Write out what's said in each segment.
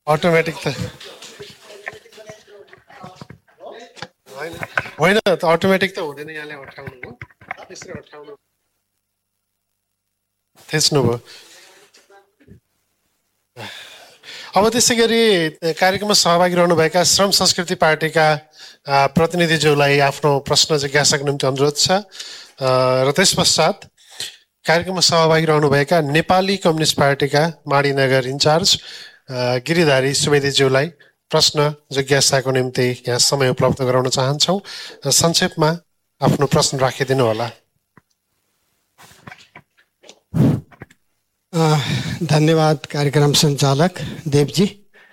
Automatic त होइन त अटोमेटिक त हुँदैन यहाँले अठाउनु हो त्यसरी अठाउनु थिच्नु भयो अब त्यसै गरी कार्यक्रममा सहभागी रहनुभएका श्रम संस्कृति पार्टीका प्रतिनिधिज्यूलाई आफ्नो प्रश्न जिज्ञासाको निम्ति अनुरोध छ र त्यस पश्चात कार्यक्रममा सहभागी रहनुभएका नेपाली कम्युनिस्ट पार्टीका माडीनगर इन्चार्ज गिरिधारी सुवेदीज्यूलाई प्रश्न जिज्ञासाको निम्ति यहाँ समय उपलब्ध गराउन चाहन्छौँ। संक्षेपमा आफ्नो प्रश्न राखिदिनु होला। धन्यवाद कार्यक्रम सञ्चालक देवजी।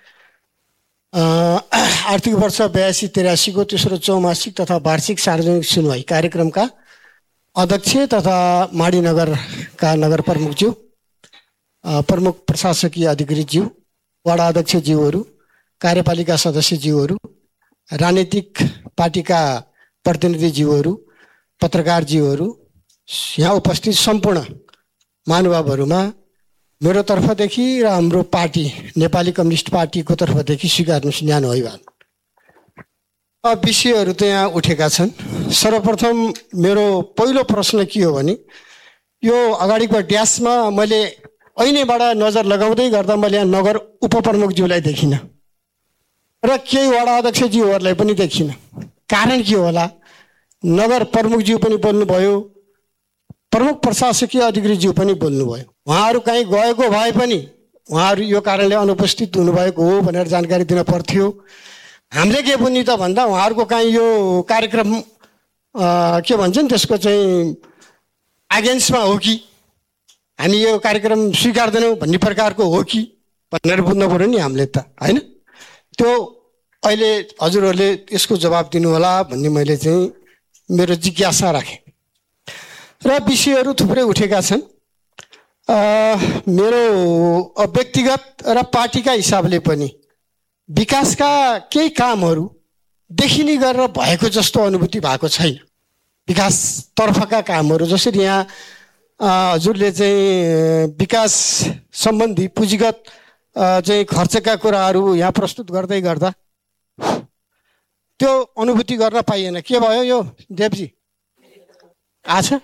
आर्थिक वर्ष 82-83 को तेस्रो चौमासिक तथा वार्षिक सार्वजनिक सुनवाई कार्यक्रमका अध्यक्ष तथा माडीनगरका नगर प्रमुखज्यू, प्रमुख प्रशासकीय अधिकृतज्यू, वडा अध्यक्षज्यूहरू, कार्यपालिका सदस्यज्यूहरू, राजनीतिक पार्टीका प्रतिनिधिज्यूहरू, पत्रकारज्यूहरू, यहाँ उपस्थित सम्पूर्ण महानुभावहरूमा मेरो तर्फदेखि र हाम्रो पार्टी नेपाली कम्युनिस्ट पार्टीको तर्फदेखि स्वीकार्नुहोस् न्यानो अभिवादन। विषयहरू त यहाँ उठेका छन्। सर्वप्रथम मेरो पहिलो प्रश्न के हो भने यो अगाडिको ड्यासमा मैले ऐनेबाट नजर लगाउँदै गर्दा मैले यहाँ नगर उपप्रमुखज्यूलाई देखिनँ र केही वडा अध्यक्षज्यूहरूलाई पनि देखिनँ। कारण के होला? नगर प्रमुखज्यू पनि बोल्नुभयो, प्रमुख प्रशासकीय अधिकृतज्यू पनि बोल्नुभयो। उहाँहरू कहीँ गएको भए पनि उहाँहरू यो कारणले अनुपस्थित हुनुभएको हो भनेर जानकारी दिन पर्थ्यो। हामीले के बुझ्ने त भन्दा उहाँहरूको कहीँ यो कार्यक्रम के भन्छन् त्यसको चाहिँ अगेन्स्टमा हो कि हामी यो कार्यक्रम स्वीकार्दैनौँ भन्ने प्रकारको हो कि भनेर बुझ्नु पऱ्यो नि हामीले त, होइन? त्यो अहिले हजुरहरूले यसको जवाब दिनुहोला भन्ने मैले चाहिँ मेरो जिज्ञासा राखेँ। र विषयहरू थुप्रै उठेका छन्। मेरो व्यक्तिगत र पार्टीका हिसाबले पनि विकासका केही कामहरू देखिने गरेर भएको जस्तो अनुभूति भएको छैन। विकासतर्फका कामहरू जसरी यहाँ हजुरले चाहिँ विकास सम्बन्धी पुँजीगत चाहिँ खर्चका कुराहरू यहाँ प्रस्तुत गर्दै गर्दा त्यो अनुभूति गर्न पाइएन। के भयो यो देवजी? आछ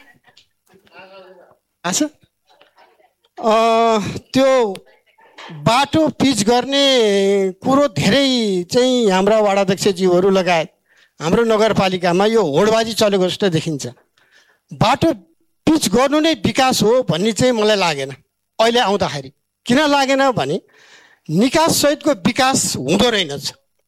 त्यो बाटो पिच गर्ने कुरो धेरै चाहिँ हाम्रा वडाध्यक्षज्यूहरू लगायत हाम्रो नगरपालिकामा यो होडबाजी चलेको जस्तो देखिन्छ। बाटो पिच गर्नु नै विकास हो भन्ने चाहिँ मलाई लागेन अहिले आउँदाखेरि। किन लागेन भने निकास सहितको विकास हुँदो रहेनछ।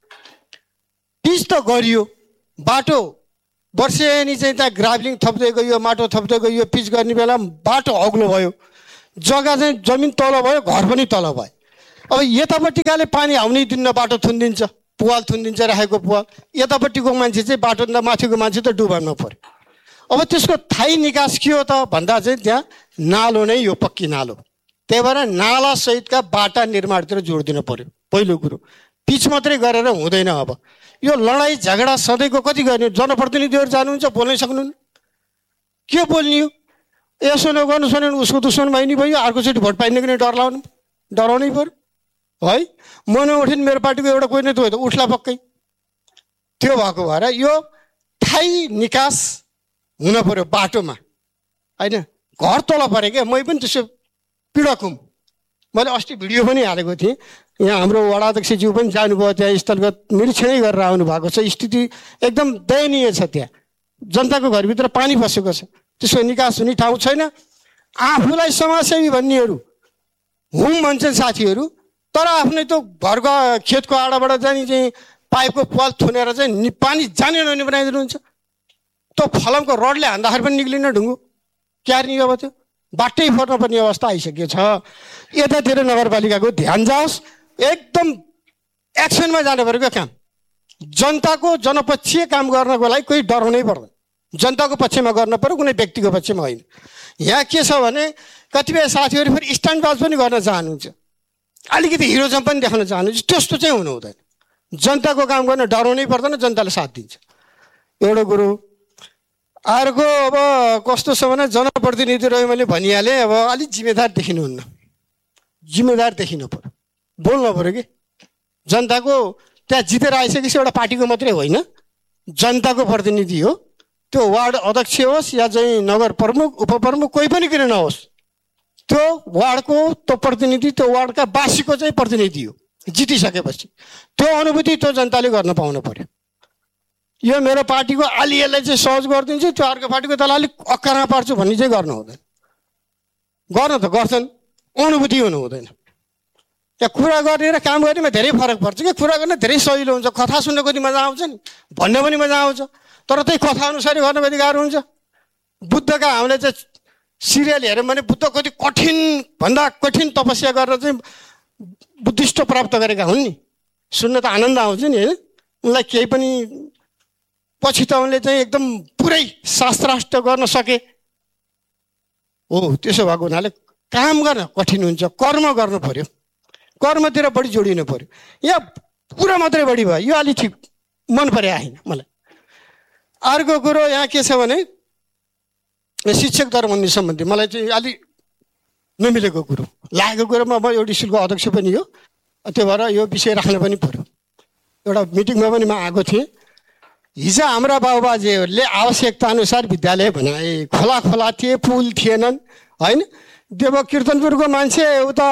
पिच त गरियो, बाटो वर्षेनी चाहिँ त्यहाँ ग्राभलिङ थप्दै गयो, माटो थप्दै गयो, पिच गर्ने बेला बाटो अग्लो भयो, जग्गा चाहिँ जमिन तल भयो, घर पनि तल भयो। अब यतापट्टिकाले पानी आउनै दिन्न, बाटो थुनिदिन्छ, पुवाल थुनिदिन्छ, राखेको पुवाल। यतापट्टिको मान्छे चाहिँ बाटो माथिको मान्छे त डुबाउनु पर्यो। अब त्यसको थाहै निकास के हो त भन्दा चाहिँ त्यहाँ नालो नै यो पक्की नालो। त्यही भएर नाला सहितका बाटा निर्माणतिर जोड दिन पर्यो। पहिलो कुरो पिच मात्रै गरेर हुँदैन। अब यो लडाइँ झगडा सधैँको कति गर्ने? जनप्रतिनिधिहरू जानुहुन्छ, बोल्नै सक्नुहुन्न। के बोल्ने हो? यसो नगर्नु भने उसको दुश्मन भइ नि भयो, अर्कोचोटि भोट पाइने कि डराउनै पर्यो है। म नउठिन मेरो पार्टीको एउटा कोही नै त उठ्ला पक्कै। त्यो भएको भएर यो थाहै निकास हुन पर्यो बाटोमा, होइन? घर तल पऱ्यो क्या। मै पनि त्यसो पीडक हुँ। मैले अस्ति भिडियो पनि हालेको थिएँ। यहाँ हाम्रो वडा अध्यक्षज्यू पनि जानुभयो, त्यहाँ स्थलगत निरीक्षणै गरेर आउनु भएको छ। स्थिति एकदम दयनीय छ। त्यहाँ जनताको घरभित्र पानी पसेको छ, त्यसको निकास हुने ठाउँ छैन। आफूलाई समाजसेवी भन्नेहरू हुँ भन्छन् साथीहरू, तर आफ्नै त घरको खेतको आडाबाट जाने चाहिँ पाइपको पाल थुनेर चाहिँ पानी जाने नहुने बनाइदिनुहुन्छ। त्यो फलमको रडले हान्दाखेरि पनि निक्लिन ढुङ्गो क्यार्ने। अब त्यो बाटै पर्नुपर्ने अवस्था आइसकेको छ। यतातिर नगरपालिकाको ध्यान जाओस्, एकदम एक्सनमा जानु पऱ्यो क्या काम। जनताको जनपक्षीय काम गर्नको लागि कोही डराउनै पर्दैन। जनताको पक्षमा गर्न पर्यो, कुनै व्यक्तिको पक्षमा होइन। यहाँ के छ भने कतिपय साथीहरू फेरि स्ट्यान्डबाज पनि गर्न चाहनुहुन्छ, अलिकति हिरोजम पनि देखाउन चाहनुहुन्छ। त्यस्तो चाहिँ हुनु हुँदैन। जनताको काम गर्न डराउनै पर्दैन, जनताले साथ दिन्छ। एउटा कुरो। अर्को अब कस्तो छ भने जनप्रतिनिधि रह्यो मैले भनिहालेँ। अब अलिक जिम्मेदार देखिनुहुन्न, जिम्मेदार देखिनु पर्यो, बोल्नु पऱ्यो कि जनताको त्यहाँ जितेर आइसकेपछि एउटा पार्टीको मात्रै होइन, जनताको प्रतिनिधि हो। त्यो वार्ड अध्यक्ष होस् या चाहिँ नगर प्रमुख उपप्रमुख कोही पनि किन नहोस्, त्यो वार्डको त्यो प्रतिनिधि त्यो वार्डका वासीको चाहिँ प्रतिनिधि हो। जितिसकेपछि त्यो अनुभूति त्यो जनताले गर्न पाउनु पर्यो। यो मेरो पार्टीको आलिएलाई चाहिँ सहज गरिदिन्छु, त्यो अर्को पार्टीको तल अलिक अक्कारमा पार्छु भन्ने चाहिँ गर्नु हुँदैन। गर्न त गर्छन्, अनुभूति हुनु हुँदैन। त्यहाँ कुरा गर्ने र काम गर्नेमा धेरै फरक पर्छ कि। कुरा गर्न धेरै सजिलो हुन्छ, कथा सुन्न कति मजा आउँछ नि, भन्न पनि मजा आउँछ, तर त्यही कथा अनुसारै गर्न कति गाह्रो हुन्छ। बुद्धका हामीले चाहिँ सिरियल हेऱ्यौँ भने बुद्ध कति कठिन भन्दा कठिन तपस्या गरेर चाहिँ बुद्धिस्ट प्राप्त गरेका हुन् नि। सुन्न त आनन्द आउँछ नि होइन। उनलाई केही पनि पछि त उनले चाहिँ एकदम पुरै शास्त्रार्थ गर्न सके हो। त्यसो भएको हुनाले काम गर्न कठिन हुन्छ, कर्म गर्नु पर्यो, कर्मतिर बढी जोडिनु पर्यो। यहाँ कुरा मात्रै बढी भयो, यो अलि ठिक मन परे आएन मलाई। अर्को कुरो यहाँ के छ भने शिक्षक दरबन्दी सम्बन्धी मलाई चाहिँ अलि नमिलेको कुरो लागेको कुरोमा म एउटा स्कुलको अध्यक्ष पनि हो, त्यो भएर यो विषय राख्न पनि पर्यो। एउटा मिटिङमा पनि म आएको थिएँ। हिजो हाम्रा बाबुबाजेहरूले आवश्यकता अनुसार विद्यालय बनाए, खोला खोला थिए, पुल थिएनन् होइन। देव कीर्तनपुरको मान्छे उता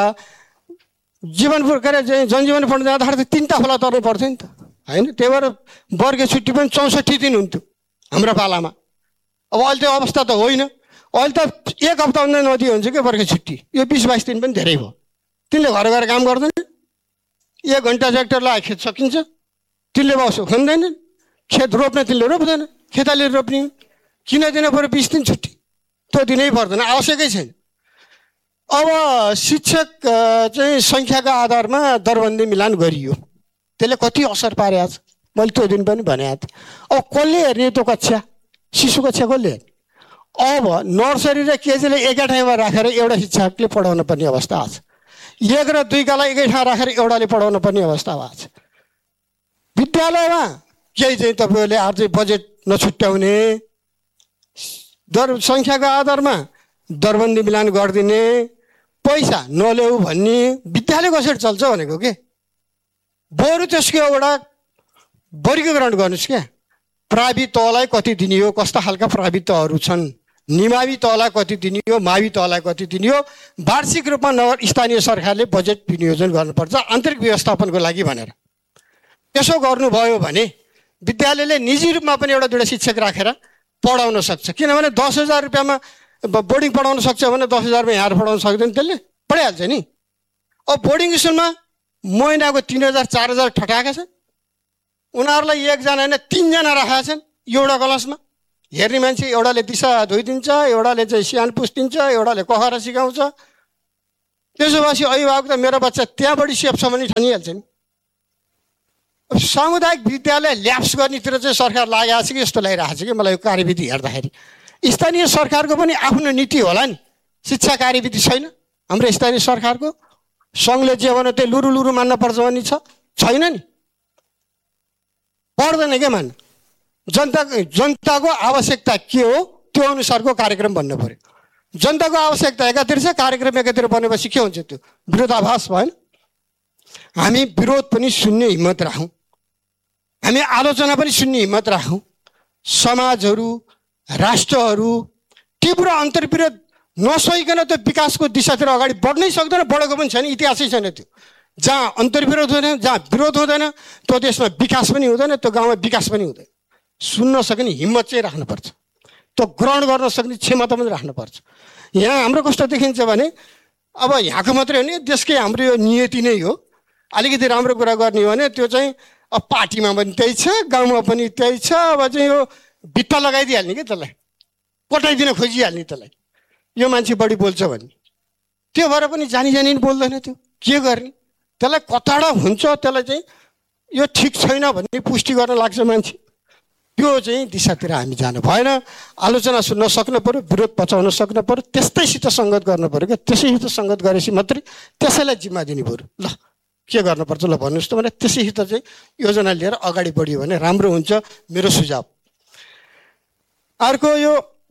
जीवनपुर के अरे जनजीवन पढ्न जाँदाखेरि त 3टा खोला तर्नु पर्थ्यो नि त होइन। त्यही भएर वर्गे छुट्टी पनि 64 दिन हुन्थ्यो हाम्रो पालामा। अब अहिले त्यो अवस्था त होइन। अहिले त 1 हप्ता भन्दा नदी हुन्छ कि वर्गे छुट्टी। यो 20-22 दिन पनि धेरै भयो। तिनले घर गएर काम गर्दैन, 1 घन्टा ट्र्याक्टर लगाए खेत सकिन्छ। तिनले बाउसो खन्दैनन्, खेत रोप्ने तिनले रोप्दैन, खेताले रोप्ने किन दिन पऱ्यो 20 दिन छुट्टी? त्यो दिनै पर्दैन, आवश्यकै छैन। अब शिक्षक चाहिँ सङ्ख्याका आधारमा दरबन्दी मिलान गरियो, त्यसले कति असर पारेको छ मैले त्यो दिन पनि भनेको थिएँ। अब कसले हेर्ने त्यो कक्षा, शिशु कक्षा कसले हेर्ने? अब नर्सरी र केजीले एकै ठाउँमा राखेर एउटा शिक्षकले पढाउन पर्ने अवस्था आएको छ। 1 र 2 कालाई एकै ठाउँ राखेर एउटाले पढाउन पर्ने अवस्था भएको छ। विद्यालयमा केही चाहिँ तपाईँहरूले आज चाहिँ बजेट नछुट्याउने, सङ्ख्याको आधारमा दरबन्दी मिलान गरिदिने, पैसा नल्याऊ भन्ने विद्यालय कसरी चल्छ भनेको के? बरु त्यसको एउटा वर्गीकरण गर्नुहोस् क्या। प्रावि तहलाई कति दिने हो, कस्ता खालका प्रावि तहहरू छन्, निमावि तहलाई कति दिने हो, मावि तहलाई कति दिने हो, वार्षिक रूपमा नगर स्थानीय सरकारले बजेट विनियोजन गर्नुपर्छ आन्तरिक व्यवस्थापनको लागि भनेर। त्यसो गर्नुभयो भने विद्यालयले निजी रूपमा पनि एउटा 2 शिक्षक राखेर पढाउन सक्छ। किनभने 10,000 रुपियाँमा बोर्डिङ पढाउन सक्छ भने 10,000मा यहाँ पढाउन सक्दैन, त्यसले पढाइहाल्छ नि। अब बोर्डिङ स्कुलमा महिनाको 3,000 4,000 ठटाएका छन्। उनीहरूलाई 1 जना होइन 3 जना राखेका छन् एउटा क्लासमा। हेर्ने मान्छे एउटाले दिशा धोइदिन्छ, एउटाले चाहिँ स्यान पुस्दिन्छ, एउटाले कखरा सिकाउँछ। त्यसो भएपछि अभिभावक त मेरो बच्चा त्यहाँबाट सेफ छ भने ठानिहाल्छ नि। सामुदायिक विद्यालय ल्याप्स गर्नेतिर चाहिँ सरकार लागेको छ कि जस्तो लागिरहेको छ कि मलाई यो कार्यविधि हेर्दाखेरि। स्थानीय सरकारको पनि आफ्नो नीति होला नि, शिक्षा कार्यविधि छैन हाम्रो स्थानीय सरकारको। सङ्घले जे भने त्यो लुरु लुरु मान्न पर्छ भन्ने छैन नि, पर्दैन क्या मान्न। जनताको आवश्यकता के हो त्यो अनुसारको कार्यक्रम बन्नु पर्यो। जनताको आवश्यकता एकातिर छ, कार्यक्रम एकातिर बनेपछि के हुन्छ? त्यो विरोधाभास भएन। हामी विरोध पनि सुन्ने हिम्मत राखौँ, हामी आलोचना पनि सुन्ने हिम्मत राखौँ। समाजहरू राष्ट्रहरू तीव्र अन्तर्विरोध नसहिकन त्यो विकासको दिशातिर अगाडि बढ्नै सक्दैन, बढेको पनि छैन, इतिहासै छैन। त्यो जहाँ अन्तर्विरोध हुँदैन, जहाँ विरोध हुँदैन, त्यो देशमा विकास पनि हुँदैन, त्यो गाउँमा विकास पनि हुँदैन। सुन्न सक्ने हिम्मत चाहिँ राख्नुपर्छ, त्यो ग्रहण गर्न सक्ने क्षमता पनि राख्नुपर्छ। यहाँ हाम्रो कस्तो देखिन्छ भने अब यहाँको मात्रै हो नि, देशकै हाम्रो यो नियति नै हो। अलिकति राम्रो कुरा गर्ने हो भने त्यो चाहिँ अब पार्टीमा पनि त्यही छ, गाउँमा पनि त्यही छ। अब चाहिँ यो भित्ता लगाइदिइहाल्ने कि त्यसलाई, पटाइदिन खोजिहाल्ने त्यसलाई, यो मान्छे बढी बोल्छ भन्ने। त्यो भएर पनि जानी जानी बोल्दैन, त्यो के गर्ने? त्यसलाई कताडा हुन्छ, त्यसलाई चाहिँ यो ठिक छैन भन्ने पुष्टि गर्न लाग्छ मान्छे। त्यो चाहिँ दिशातिर हामी जानु भएन। आलोचना सुन्न सक्नु पऱ्यो, विरोध पचाउन सक्नु पऱ्यो, त्यस्तैसित सङ्गत गर्नु पऱ्यो क्या। त्यसैसित सङ्गत गरेपछि मात्रै त्यसैलाई जिम्मा दिनु पऱ्यो। ल के गर्नुपर्छ ल भन्नुहोस् त भने त्यसैसित चाहिँ योजना लिएर अगाडि बढ्यो भने राम्रो हुन्छ, मेरो सुझाव। अर्को यो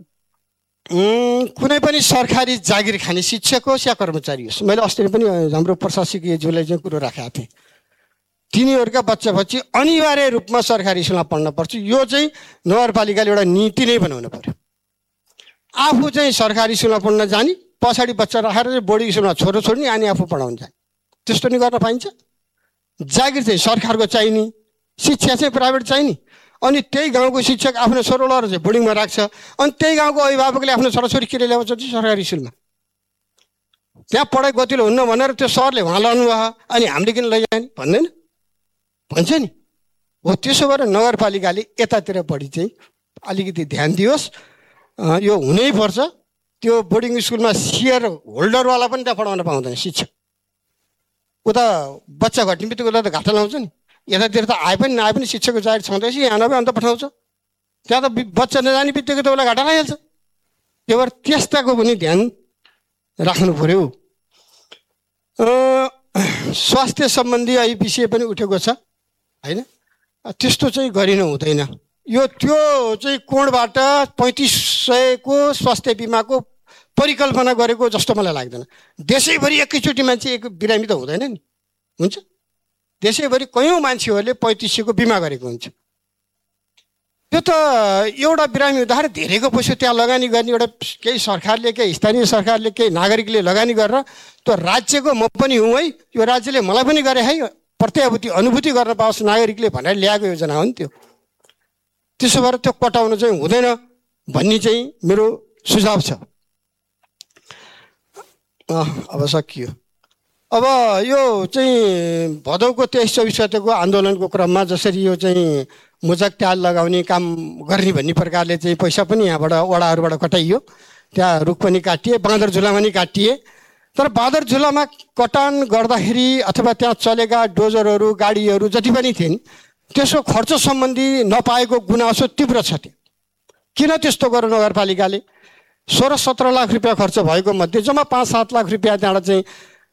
कुनै पनि सरकारी जागिर खाने शिक्षक होस् या कर्मचारी होस्, मैले अस्ति पनि हाम्रो प्रशासकीय ज्यूलाई चाहिँ कुरो राखेको थिएँ। तिनीहरूका बच्चा-बच्ची अनिवार्य रूपमा सरकारी स्कुलमा पढ्न पर्छ। यो चाहिँ नगरपालिकाले एउटा नीति नै बनाउनु पर्यो। आफू चाहिँ सरकारी स्कुलमा पढ्न जाने, पछाडि बच्चा राखेर चाहिँ बोर्डिङ स्कुलमा छोरो छोड्ने अनि आफू पढाउन जाने, त्यस्तो नि गर्न पाइन्छ। जागिर चाहिँ सरकारको चाहिने, शिक्षा चाहिँ प्राइभेट चाहिने। अनि त्यही गाउँको शिक्षक आफ्नो छोरो लगेर चाहिँ बोर्डिङमा राख्छ, अनि त्यही गाउँको अभिभावकले आफ्नो छोराछोरी किन ल्याउँछ सरकारी स्कुलमा। त्यहाँ पढाइ गतिलो हुन्न भनेर त्यो सरले उहाँ लानु भयो, अनि हामीले किन लैजाने भन्दैन, भन्छ नि। हो त्यसो भएर नगरपालिकाले यतातिर बढी चाहिँ अलिकति ध्यान दियोस्। यो हुनैपर्छ। त्यो बोर्डिङ स्कुलमा सेयर होल्डरवाला पनि त्यहाँ पढाउन पाउँदैन शिक्षक। उता बच्चा घट्ने बित्तिकै उसलाई त घाटा लाउँछ नि। यतातिर त आए पनि नआए पनि शिक्षकको जागिर छँदैछ, यहाँ नभए अन्त पठाउँछ। त्यहाँ त बच्चा नजाने बित्तिकै त उसलाई घाटा लागिहाल्छ। त्यही भएर त्यस्ताको पनि ध्यान राख्नु पर्यो। स्वास्थ्य सम्बन्धी अहिले विषय पनि उठेको छ होइन, त्यस्तो चाहिँ गरिनु हुँदैन। यो त्यो चाहिँ कोणबाट 3500को स्वास्थ्य बिमाको परिकल्पना गरेको जस्तो मलाई लाग्दैन। देशैभरि एकैचोटि मान्छे एक बिरामी त हुँदैन नि, हुन्छ। देशैभरि कयौँ मान्छेहरूले 3500को बिमा गरेको हुन्छ। त्यो त एउटा बिरामी हुँदाखेरि धेरैको पैसा त्यहाँ लगानी गर्ने एउटा केही सरकारले, केही स्थानीय सरकारले, केही नागरिकले लगानी गरेर त्यो राज्यको म पनि हुँ है, यो राज्यले मलाई पनि गरे है, प्रत्याभूति अनुभूति गर्न पाओस् नागरिकले भनेर ल्याएको योजना हो नि त्यो। त्यसो भएर त्यो कटाउनु चाहिँ हुँदैन भन्ने चाहिँ मेरो सुझाव छ। अब सकियो। अब यो चाहिँ भदौको 23-24 गतेको आन्दोलनको क्रममा जसरी यो चाहिँ मुजक ट्याल लगाउने काम गर्ने भन्ने प्रकारले चाहिँ पैसा पनि यहाँबाट वडाहरूबाट कटाइयो। त्यहाँ रुख पनि काटिए, बाँदर झुलामा पनि काटिए। तर बाँदर झुलामा कटान गर्दाखेरि अथवा त्यहाँ चलेका डोजरहरू, गाडीहरू जति पनि थिए नि, त्यसको खर्च सम्बन्धी नपाएको गुनासो तीव्र छ। त्यो किन त्यस्तो गर्यो नगरपालिकाले? 16-17 लाख रुपियाँ खर्च भएको मध्ये जम्मा 5-7 लाख रुपियाँ त्यहाँबाट चाहिँ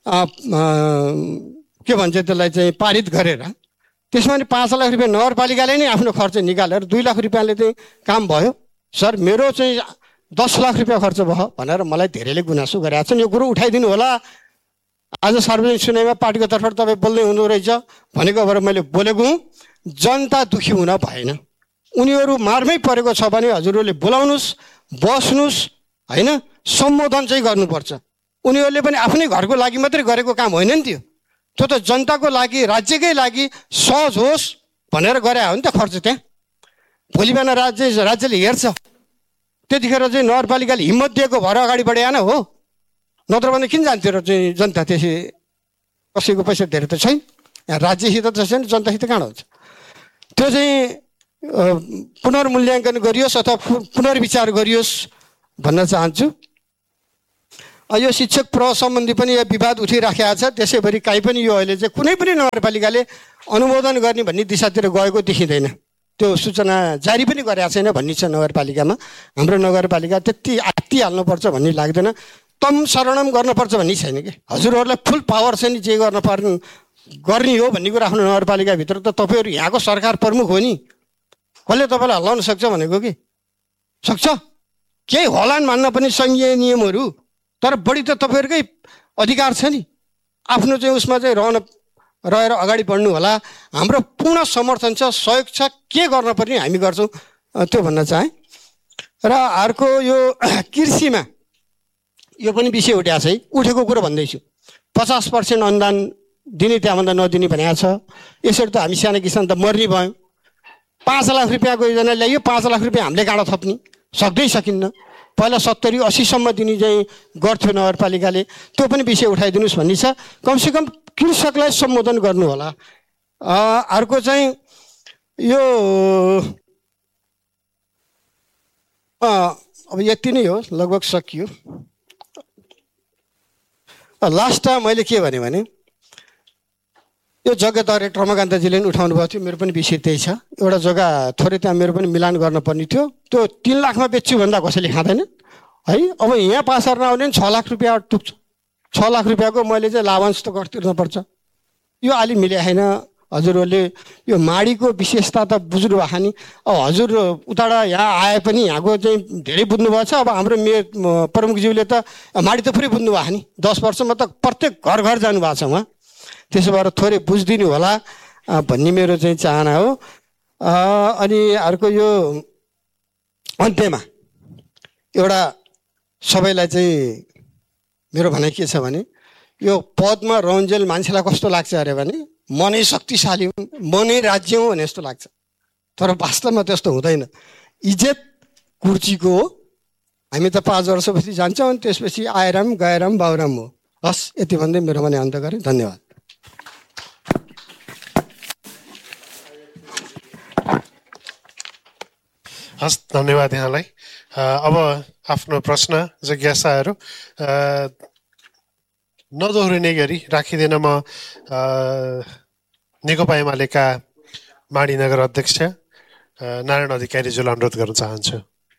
के भन्छ त्यसलाई चाहिँ पारित गरेर, त्यसमा नि 5 लाख रुपियाँ नगरपालिकाले नै आफ्नो खर्च निकालेर 2 लाख रुपियाँले चाहिँ काम भयो। सर मेरो चाहिँ 10 लाख रुपियाँ खर्च भयो भनेर मलाई धेरैले गुनासो गरेका छन्। यो कुरो उठाइदिनु होला। आज सार्वजनिक सुनाइमा पार्टीको तर्फबाट तपाईँ बोल्दै हुँदो रहेछ भनेको भएर मैले बोलेको हुँ। जनता दुखी हुन भएन। उनीहरू मारमै परेको छ भने हजुरहरूले बोलाउनुहोस्, बस्नुहोस् होइन, सम्बोधन चाहिँ गर्नुपर्छ। उनीहरूले पनि आफ्नै घरको लागि मात्रै गरेको काम होइन नि त्यो। त्यो त जनताको लागि, राज्यकै लागि सहज होस् भनेर गरे हो नि त खर्च। त्यहाँ भोलि बिहान राज्यले हेर्छ, त्यतिखेर चाहिँ नगरपालिकाले हिम्मत दिएको भएर अगाडि बढाएन हो, नत्र भने किन जान्थ्यो र चाहिँ जनता? त्यसै कसैको पैसा धेरै त छैन, यहाँ राज्यसित त छैन, जनतासित कहाँ हुन्छ? त्यो चाहिँ पुनर्मूल्याङ्कन गरियोस् अथवा पुनर्विचार गरियोस् भन्न चाहन्छु। यो शिक्षक प्रवाह सम्बन्धी पनि यो विवाद उठिराखेको छ। त्यसैभरि काहीँ पनि यो अहिले चाहिँ कुनै पनि नगरपालिकाले अनुमोदन गर्ने भन्ने दिशातिर गएको देखिँदैन। त्यो सूचना जारी पनि गरेका छैन भन्ने छ नगरपालिकामा। हाम्रो नगरपालिका त्यति आत्तिहाल्नुपर्छ भन्ने लाग्दैन। तम शरणम गर्नुपर्छ भन्ने छैन कि हजुरहरूलाई फुल पावर छ नि, जे गर्ने हो भन्ने कुरा आफ्नो नगरपालिकाभित्र त तपाईँहरू यहाँको सरकार प्रमुख हो नि, कसले तपाईँलाई हल्लाउन सक्छ भनेको कि सक्छ? केही होलान् मान्न पनि सङ्घीय नियमहरू, तर बढी त तपाईँहरूकै अधिकार छ नि। आफ्नो चाहिँ उसमा चाहिँ रहेर अगाडि बढ्नु होला। हाम्रो पूर्ण समर्थन छ, सहयोग छ, के गर्न पर्ने हामी गर्छौँ त्यो भन्न चाहेँ। र अर्को यो कृषिमा यो पनि विषय उठेको छ है, उठेको कुरो भन्दैछु। 50% अनुदान दिने त्यहाँभन्दा नदिने भनेको छ। यसरी त हामी सानो किसान त मर्ने भयौँ। 5 लाख रुपियाँको योजना ल्याइयो, 5 लाख रुपियाँ हामीले गाडा थप्ने सक्दै सकिन्न। पहिला 70-80सम्म दिने चाहिँ गर्थ्यो नगरपालिकाले। त्यो पनि विषय उठाइदिनुहोस् भन्ने छ। कमसेकम कृषकलाई सम्बोधन गर्नु होला। अर्को चाहिँ यो अब यति नै हो, लगभग सकियो। लास्टमा मैले के भने यो जग्गा डाइरेक्टर रमाकान्तजीले पनि उठाउनु भएको थियो। मेरो पनि विषय त्यही छ। एउटा जग्गा थोरै त्यहाँ मेरो पनि मिलान गर्नुपर्ने थियो। त्यो 3 लाखमा बेच्छु भन्दा कसैले खाँदैन है। अब यहाँ पास गर्न आउने 6 लाख रुपियाँ टुक्छ। 6 लाख रुपियाँको मैले चाहिँ लाभांश त तिर्नुपर्छ। यो अलि मिले होइन। हजुरहरूले यो माडीको विशेषता त बुझ्नु भएको नि। अब हजुर उताबाट यहाँ आए पनि यहाँको चाहिँ धेरै बुझ्नु भएको छ। अब हाम्रो मेयर प्रमुखज्यूले त माडी त पुरै बुझ्नु भएको नि। 10 वर्षमा त प्रत्येक घर घर जानुभएको छ उहाँ। त्यसो भएर थोरै बुझिदिनु होला। भन्ने मेरो चाहिँ चाहना हो। अनि अर्को यो अन्त्यमा एउटा सबैलाई चाहिँ मेरो भनाइ के छ भने यो पदमा रन्जेल मान्छेलाई कस्तो लाग्छ अरे भने मनै शक्तिशाली मनै राज्य हो भने जस्तो लाग्छ, तर वास्तवमा त्यस्तो हुँदैन। इज्जत कुर्चीको हो। हामी त 5 वर्षपछि जान्छौँ अनि त्यसपछि आएराम गएराम बाउराम हो। हस्, यति भन्दै मेरो भनाइ अन्त गरेँ। धन्यवाद। हस्, धन्यवाद यहाँलाई। अब आफ्नो प्रश्न जिज्ञासाहरू नदोहोरिने गरी राखिदिन म नेकपा एमालेका माडी नगर अध्यक्ष नारायण अधिकारीज्यूलाई अनुरोध गर्न चाहन्छु।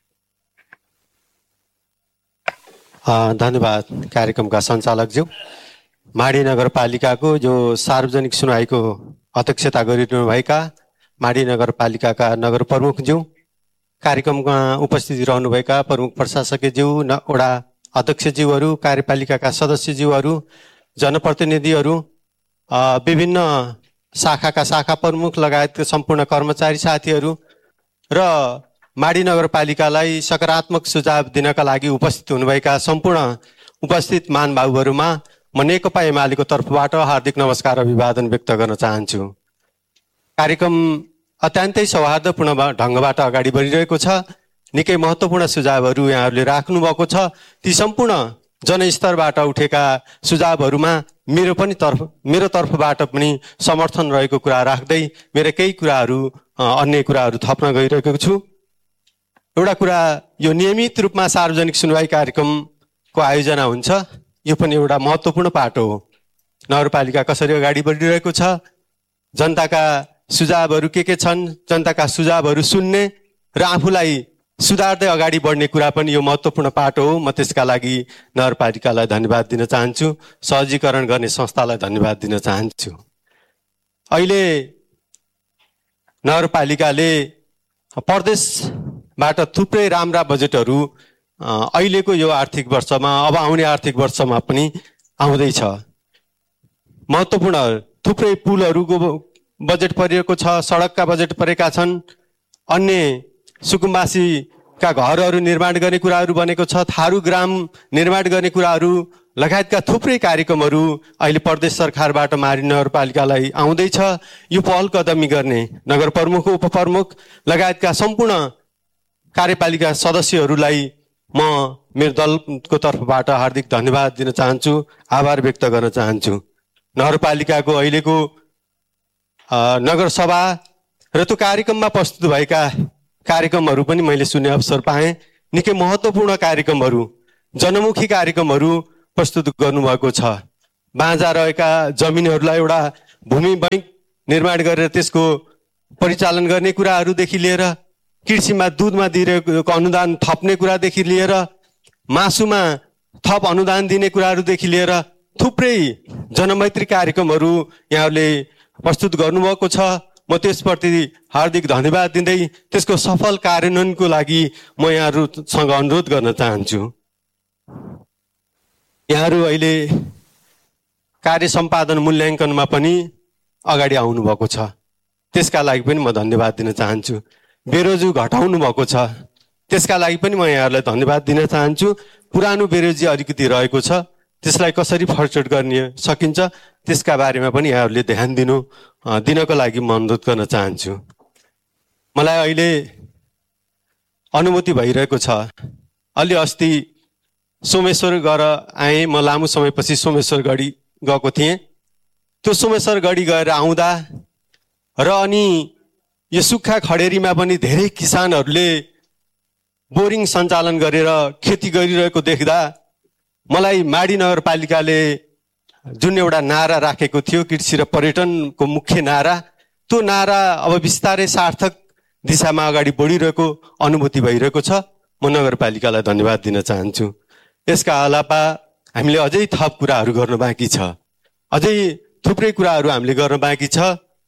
धन्यवाद कार्यक्रमका सञ्चालकज्यू। माडी नगरपालिकाको जो सार्वजनिक सुनवाईको अध्यक्षता गरिरहनुभएका माडी नगरपालिकाका नगर प्रमुखज्यू, कार्यक्रममा उपस्थित रहनुभएका प्रमुख प्रशासकज्यू, वडा अध्यक्षज्यूहरू, कार्यपालिकाका सदस्यज्यूहरू, जनप्रतिनिधिहरू, विभिन्न शाखाका शाखा प्रमुख लगायतका सम्पूर्ण कर्मचारी साथीहरू र माडी नगरपालिकालाई सकारात्मक सुझाव दिनका लागि उपस्थित हुनुभएका सम्पूर्ण उपस्थित महानुभावहरूमा म नेकपा एमालेको तर्फबाट हार्दिक नमस्कार अभिवादन व्यक्त गर्न चाहन्छु। कार्यक्रम अत्यन्तै सौहार्दपूर्ण ढङ्गबाट अगाडि बढिरहेको छ। निकै महत्त्वपूर्ण सुझावहरू यहाँहरूले राख्नुभएको छ। ती सम्पूर्ण जनस्तरबाट उठेका सुझावहरूमा मेरो तर्फबाट पनि समर्थन रहेको कुरा राख्दै मेरो केही कुराहरू अन्य कुराहरू थप्न गइरहेको छु। एउटा कुरा, यो नियमित रूपमा सार्वजनिक सुनवाई कार्यक्रमको आयोजना हुन्छ, यो पनि एउटा महत्त्वपूर्ण पाटो हो। नगरपालिका कसरी अगाडि बढिरहेको छ, जनताका सुझावहरू के छन्, जनताका सुझावहरू सुन्ने र आफूलाई सुधार्दै अगाडि बढ्ने कुरा पनि यो महत्त्वपूर्ण पाटो हो। म त्यसका लागि नगरपालिकालाई धन्यवाद दिन चाहन्छु, सहजीकरण गर्ने संस्थालाई धन्यवाद दिन चाहन्छु। अहिले नगरपालिकाले प्रदेशबाट थुप्रै राम्रा बजेटहरू अहिलेको यो आर्थिक वर्षमा, अब आउने आर्थिक वर्षमा पनि आउँदैछ। महत्त्वपूर्ण थुप्रै पुलहरूको बजेट परिएको छ, सडकका बजेट परेका छन्, अन्य सुकुम्बासीका घरहरू निर्माण गर्ने कुराहरू बनेको छ, थारू ग्राम निर्माण गर्ने कुराहरू लगायतका थुप्रै कार्यक्रमहरू अहिले प्रदेश सरकारबाट माडी नगरपालिकालाई आउँदैछ। यो पहल कदमी गर्ने नगर प्रमुख, उपप्रमुख लगायतका सम्पूर्ण कार्यपालिका सदस्यहरूलाई म मेरो दलको तर्फबाट हार्दिक धन्यवाद दिन चाहन्छु, आभार व्यक्त गर्न चाहन्छु। नगरपालिकाको अहिलेको नगरसभा र त्यो कार्यक्रममा प्रस्तुत भएका कार्यक्रमहरू पनि मैले सुन्ने अवसर पाएँ। निकै महत्त्वपूर्ण कार्यक्रमहरू, जनमुखी कार्यक्रमहरू प्रस्तुत गर्नुभएको छ। बाँझा रहेका जमिनहरूलाई एउटा भूमि बैंक निर्माण गरेर त्यसको परिचालन गर्ने कुराहरूदेखि लिएर, कृषिमा दुधमा दिइरहेको अनुदान थप्ने कुरादेखि लिएर, मासुमा थप अनुदान दिने कुराहरूदेखि लिएर थुप्रै जनमैत्री कार्यक्रमहरू यहाँहरूले प्रस्तुत गर्नुभएको छ। म त्यसप्रति हार्दिक धन्यवाद दिँदै त्यसको सफल कार्यान्वयनको लागि म यहाँहरूसँग अनुरोध गर्न चाहन्छु। यहाँहरू अहिले कार्य सम्पादन मूल्याङ्कनमा पनि अगाडि आउनुभएको छ, त्यसका लागि पनि म धन्यवाद दिन चाहन्छु। बेरोजी घटाउनु भएको छ, त्यसका लागि पनि म यहाँहरूलाई धन्यवाद दिन चाहन्छु। पुरानो बेरोजी अलिकति रहेको छ, त्यसलाई कसरी फरचोट गर्ने सकिन्छ त्यसका बारेमा पनि यहाँहरूले ध्यान दिनको लागि म अनुरोध गर्न चाहन्छु। मलाई अहिले अनुभूति भइरहेको छ। अलि अस्ति सोमेश्वर गएर आएँ, म लामो समयपछि सोमेश्वर गढी गएको थिएँ। त्यो सोमेश्वर गढी गएर आउँदा र अनि यो सुक्खा खडेरीमा पनि धेरै किसानहरूले बोरिङ सञ्चालन गरेर खेती गरिरहेको देख्दा मलाई माडी नगरपालिकाले जुन एउटा नारा राखेको थियो, कृषि र पर्यटनको मुख्य नारा, त्यो नारा अब बिस्तारै सार्थक दिशामा अगाडि बढिरहेको अनुभूति भइरहेको छ। म नगरपालिकालाई धन्यवाद दिन चाहन्छु। यसका अलावा हामीले अझै थप कुराहरू गर्न बाँकी छ, अझै थुप्रै कुराहरू हामीले गर्न बाँकी छ।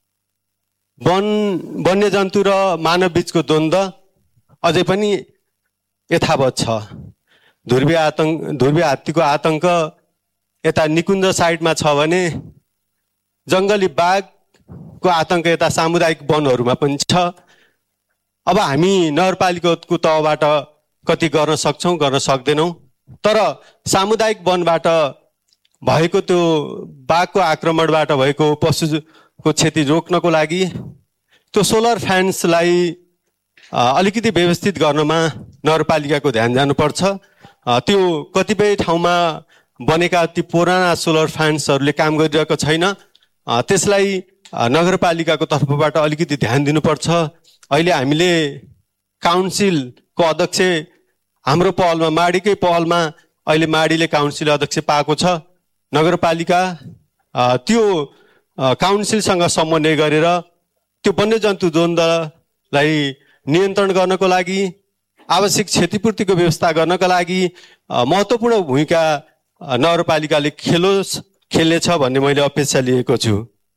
वन्यजन्तु र मानव बीचको द्वन्द्व अझै पनि यथावत छ। ध्रुवीय हात्तीको आतंक यता निकुञ्ज साइडमा छ भने जङ्गली बाघ को आतंक यता सामुदायिक वनहरूमा पनि छ। अब हामी नगरपालिकाको तहबाट कति गर्न सक्छौँ, गर्न सक्दैनौँ। तर सामुदायिक वनबाट भएको त्यो बाघको आक्रमणबाट भएको पशुको क्षति रोक्नको लागि त्यो सोलर फ्यान्सलाई अलिकति व्यवस्थित गर्नमा नगरपालिकाको ध्यान जानुपर्छ। त्यो कतिपय ठाउँमा बनेका ती पुराना सोलर फ्यान्सहरूले काम गरिरहेको छैन, त्यसलाई नगरपालिकाको तर्फबाट अलिकति ध्यान दिनुपर्छ। अहिले हामीले काउन्सिलको अध्यक्ष हाम्रो पहलमा, माडीकै पहलमा अहिले माडीले काउन्सिल अध्यक्ष पाएको छ। नगरपालिका त्यो काउन्सिलसँग समन्वय गरेर त्यो वन्यजन्तु द्वन्द्वलाई नियन्त्रण गर्नको लागि, आवश्यक क्षतिपूर्तिको व्यवस्था गर्नका लागि महत्त्वपूर्ण भूमिका नगरपालिकाले खेल्नेछ भन्ने मैले अपेक्षा लिएको छु।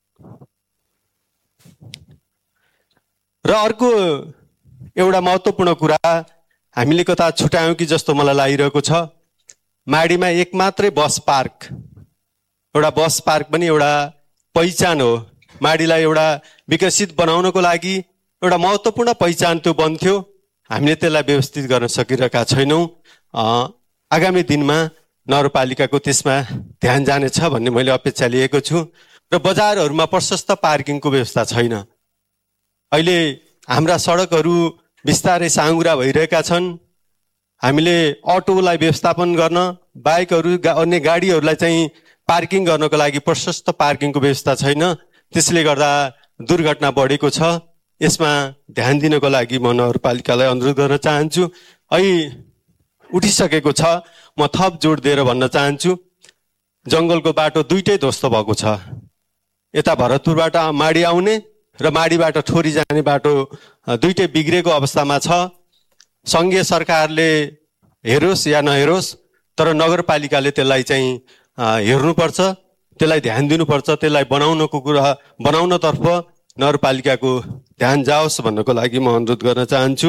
र अर्को एउटा महत्त्वपूर्ण कुरा हामीले कता छुट्यायौँ कि जस्तो मलाई लागिरहेको छ। माडीमा एक मात्रै बस पार्क, एउटा बस पार्क पनि एउटा पहिचान हो। माडीलाई एउटा विकसित बनाउनको लागि एउटा महत्त्वपूर्ण पहिचान त्यो बन्थ्यो, हामीले त्यसलाई व्यवस्थित गर्न सकिरहेका छैनौँ। आगामी दिनमा नगरपालिकाको त्यसमा ध्यान जानेछ भन्ने मैले अपेक्षा लिएको छु। र बजारहरूमा प्रशस्त पार्किङको व्यवस्था छैन। अहिले हाम्रा सडकहरू बिस्तारै साँघुरा भइरहेका छन्। हामीले अटोलाई व्यवस्थापन गर्न, बाइकहरू, अन्य गाडीहरूलाई चाहिँ पार्किङ गर्नको लागि प्रशस्त पार्किङको व्यवस्था छैन। त्यसले गर्दा दुर्घटना बढेको छ। यसमा ध्यान दिनको लागि म नगरपालिकालाई अनुरोध गर्न चाहन्छु। अहिले उठिसकेको छ, म थप जोड दिएर भन्न चाहन्छु, जङ्गलको बाटो दुईटै ध्वस्त भएको छ। यता भरतपुरबाट माडी आउने र माडीबाट ठोरी जाने बाटो दुईटै बिग्रेको अवस्थामा छ। सङ्घीय सरकारले हेरोस् या नहेरोस्, तर नगरपालिकाले त्यसलाई चाहिँ हेर्नुपर्छ, त्यसलाई ध्यान दिनुपर्छ। त्यसलाई बनाउनतर्फ नगरपालिकाको ध्यान जाओस् भन्नको लागि म अनुरोध गर्न चाहन्छु।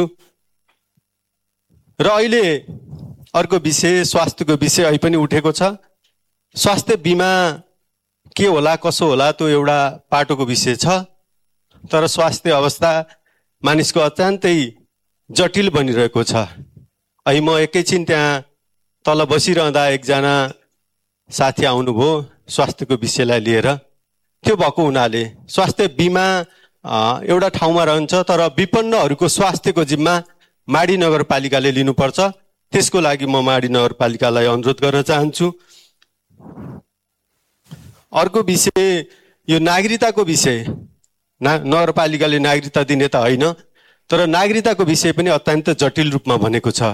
र अहिले अर्को विषय, स्वास्थ्यको विषय अहिले पनि उठेको छ। स्वास्थ्य बिमा के होला, कसो होला, त्यो एउटा पाटोको विषय छ। तर स्वास्थ्य अवस्था मानिसको अत्यन्तै जटिल बनिरहेको छ। अहिले म एकैछिन त्यहाँ तल बसिरहँदा एकजना साथी आउनुभयो स्वास्थ्यको विषयलाई लिएर। त्यो भएको हुनाले स्वास्थ्य बिमा एउटा ठाउँमा रहन्छ, तर विपन्नहरूको स्वास्थ्यको जिम्मा माडी नगरपालिकाले लिनुपर्छ। त्यसको लागि म माडी नगरपालिकालाई अनुरोध गर्न चाहन्छु। अर्को विषय यो नागरिकताको विषय। नगरपालिकाले नागरिकता दिने त होइन, तर नागरिकताको विषय पनि अत्यन्त जटिल रूपमा भनेको छ।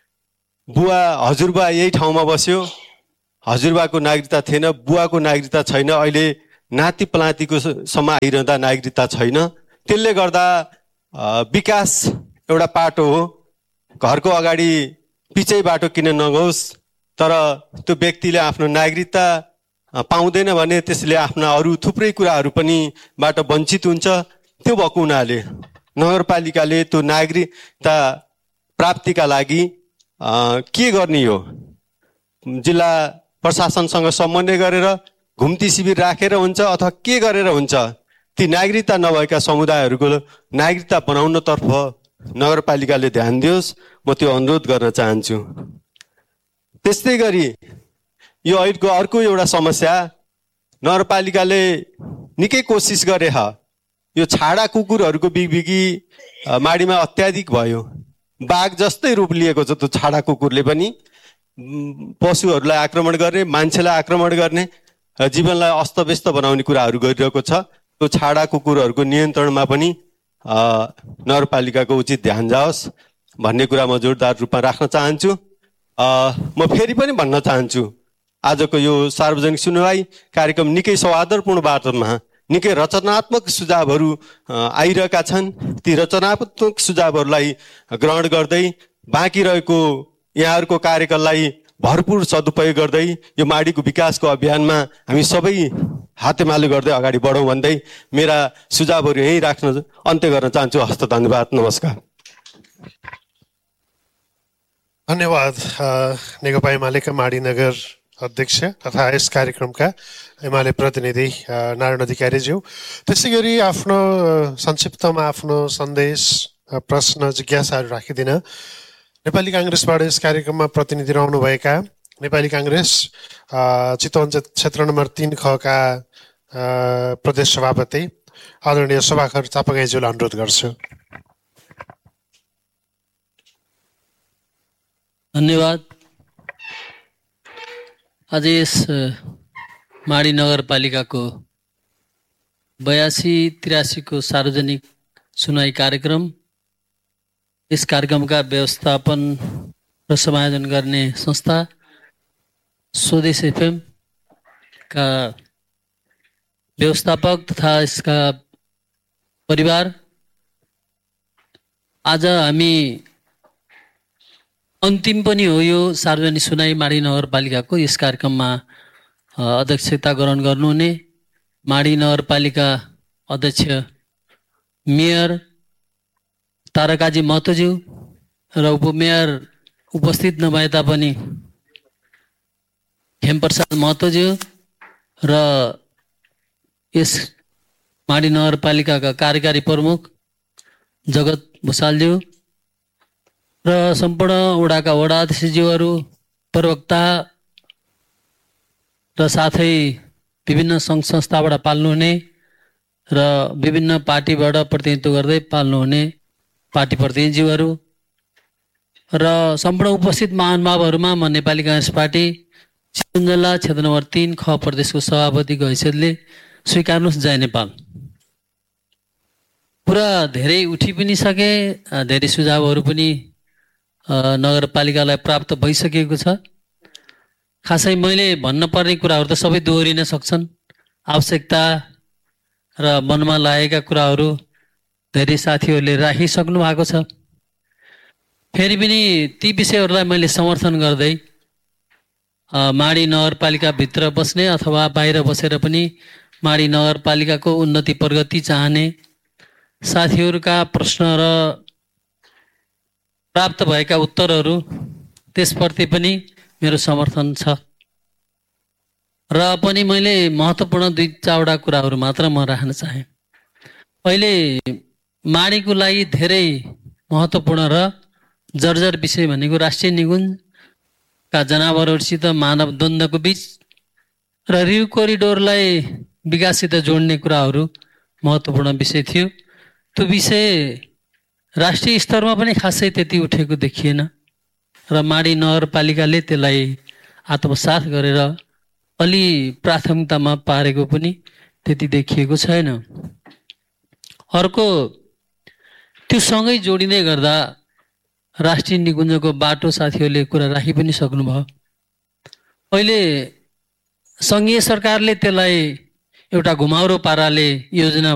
हजुरबा यही ठाउँमा बस्यो, हजुरबाको नागरिकता थिएन, बुवाको नागरिकता छैन, अहिले नाति पलातीको सम्म आइरहँदा नागरिकता छैन। त्यसले गर्दा विकास एउटा पाटो हो, घरको अगाडि पिछै बाटो किन नगओस्, तर त्यो व्यक्तिले आफ्नो नागरिकता पाउँदैन भने त्यसले आफ्ना अरू थुप्रै कुराहरू पनि बाट वञ्चित हुन्छ। त्यो भएको हुनाले नगरपालिकाले त्यो नागरिकता प्राप्तिका लागि के गर्ने हो, जिल्ला प्रशासनसँग समन्वय गरेर घुम्ती शिविर राखेर हुन्छ अथवा के गरेर हुन्छ, ती नागरिकता नभएका समुदायहरूको नागरिकता बनाउनतर्फ नगरपालिकाले ध्यान दियोस्, म त्यो अनुरोध गर्न चाहन्छु। त्यस्तै गरी यो अहिलेको अर्को एउटा समस्या, नगरपालिकाले निकै कोसिस गरे यो छाडा कुकुरहरूको बिगबिगी माडीमा अत्याधिक भयो। बाघ जस्तै रूप लिएको छ त्यो छाडा कुकुरले पनि। पशुहरूलाई आक्रमण गर्ने, मान्छेलाई आक्रमण गर्ने, जीवनलाई अस्तव्यस्त बनाउने कुराहरू गरिरहेको छ। त्यो छाडा कुकुरहरूको नियन्त्रणमा पनि नगरपालिकाको उचित ध्यान जाओस् भन्ने कुरा म जोरदार रूपमा राख्न चाहन्छु। म फेरि पनि भन्न चाहन्छु, आजको यो सार्वजनिक सुनवाई कार्यक्रम निकै सौहार्दपूर्ण वातावरणमा निकै रचनात्मक सुझावहरू आइरहेका छन्। ती रचनात्मक सुझावहरूलाई ग्रहण गर्दै बाँकी रहेको यहाँहरूको कार्यकाललाई भरपूर सदुपयोग गर्दै यो माडीको विकासको अभियानमा हामी सबै हातेमालो गर्दै अगाडि बढौँ भन्दै मेरा सुझावहरू यहीँ राख्न अन्त्य गर्न चाहन्छु। हस्त धन्यवाद, नमस्कार। धन्यवाद। नेकपा एमालेका माडी नगर अध्यक्ष तथा यस कार्यक्रमका एमाले प्रतिनिधि नारायण अधिकारीज्यू, त्यसै गरी आफ्नो संक्षिप्तमा आफ्नो सन्देश, प्रश्न, जिज्ञासाहरू राखिदिन नेपाली काङ्ग्रेसबाट यस कार्यक्रममा प्रतिनिधि रहनुभएका नेपाली काङ्ग्रेस चितवन क्षेत्र नम्बर 3 खका प्रदेश सभापति आदरणीय शोभाखर चापागाईज्यूलाई अनुरोध गर्छु। धन्यवाद। आज यस माडी नगरपालिकाको 82-83 को सार्वजनिक सुनाई कार्यक्रम, यस कार्यक्रमका व्यवस्थापन र समायोजन गर्ने संस्था स्वदेश एफएम का व्यवस्थापक तथा यसका परिवार, आज हामी अन्तिम पनि हो यो सार्वजनिक सुनाई माडी नगरपालिकाको। यस कार्यक्रममा अध्यक्षता ग्रहण गर्नुहुने माडी नगरपालिका अध्यक्ष मेयर तारकाजी महतोज्यू र उपमेयर उपस्थित नभए तापनि खेमप्रसाद महतोज्यू र यस माडी नगरपालिकाका कार्यकारी प्रमुख जगत भुषालज्यू र सम्पूर्ण वडाका वडा अध्यक्षज्यूहरू, प्रवक्ता र साथै विभिन्न सङ्घ संस्थाबाट पाल्नुहुने र विभिन्न पार्टीबाट प्रतिनिधित्व गर्दै पाल्नुहुने पार्टी प्रतिनिधिज्यूहरू र सम्पूर्ण उपस्थित महानुभावहरूमा म नेपाली काङ्ग्रेस पार्टी चितवन जिल्ला क्षेत्र नम्बर 3 ख प्रदेशको सभापतिको हैसियतले स्वीकार्नुहोस् जय नेपाल। पुरा धेरै उठि पनि सके, धेरै सुझावहरू पनि नगरपालिकालाई प्राप्त भइसकेको छ। खासै मैले भन्न पर्ने कुराहरू त सबै दोहोरिन सक्छन्। आवश्यकता र मनमा लागेका कुराहरू धेरै साथीहरूले राखिसक्नु भएको छ। फेरि पनि ती विषयहरूलाई मैले समर्थन गर्दै माडी नगरपालिकाभित्र बस्ने अथवा बाहिर बसेर पनि माडी नगरपालिकाको उन्नति प्रगति चाहने साथीहरूका प्रश्न र प्राप्त भएका उत्तरहरू त्यसप्रति पनि मेरो समर्थन छ। र पनि मैले महत्त्वपूर्ण 2-4 कुराहरू मात्र म राख्न चाहे। अहिले माडीको लागि धेरै महत्त्वपूर्ण र जर्जर विषय भनेको राष्ट्रिय निकुञ्जका जनावरहरूसित मानव द्वन्द्वको बीच र रिउ कोरिडोरलाई विकाससित जोड्ने कुराहरू महत्त्वपूर्ण विषय थियो। त्यो विषय राष्ट्रिय स्तरमा पनि खासै त्यति उठेको देखिएन र माडी नगरपालिकाले त्यसलाई आत्मसात गरेर अलि प्राथमिकतामा पारेको पनि त्यति देखिएको छैन। अर्को, त्यो सँगै जोडिँदै गर्दा राष्ट्रिय निकुञ्जको बाटो साथीहरूले कुरा राखि पनि सक्नुभयो। अहिले सङ्घीय सरकारले त्यसलाई एउटा घुमाउरो पाराले योजना